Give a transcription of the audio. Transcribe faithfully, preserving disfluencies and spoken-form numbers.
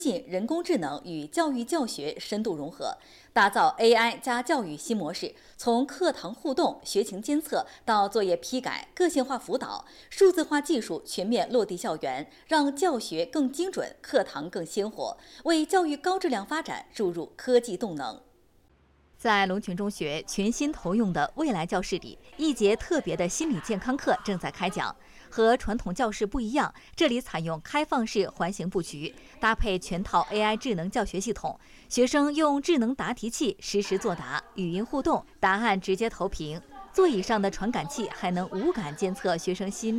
进人工智能与教育教学深度融合，打造 A I 加教育新模式。从课堂互动、学情监测到作业批改、个性化辅导，数字化技术全面落地校园，让教学更精准，课堂更鲜活，为教育高质量发展注入科技动能。在龙泉中学全新投用的未来教室里，一节特别的心理健康课正在开讲。和传统教室不一样，这里采用开放式环形布局，搭配全套 A I 智能教学系统，学生用智能答题器实时作答，语音互动，答案直接投屏。座椅上的传感器还能无感监测学生心